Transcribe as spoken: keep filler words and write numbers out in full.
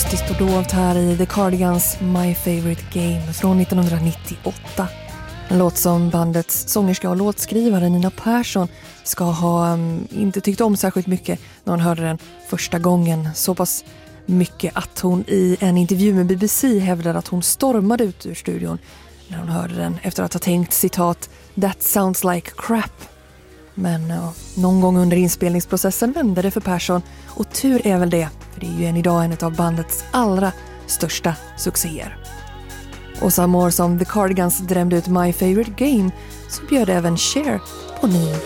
akustiskt och dovt här i The Cardigans My Favorite Game från nittonhundranittioåtta. En låt som bandets sångerska och låtskrivare Nina Persson ska ha um, inte tyckt om särskilt mycket när hon hörde den första gången. Så pass mycket att hon i en intervju med B B C hävdade att hon stormade ut ur studion när hon hörde den efter att ha tänkt citat "That sounds like crap". Men ja, någon gång under inspelningsprocessen vände det för Persson, och tur är väl det, för det är ju än idag en av bandets allra största succéer. Och samma år som The Cardigans drämde ut My Favorite Game så bjöd även Cher på ny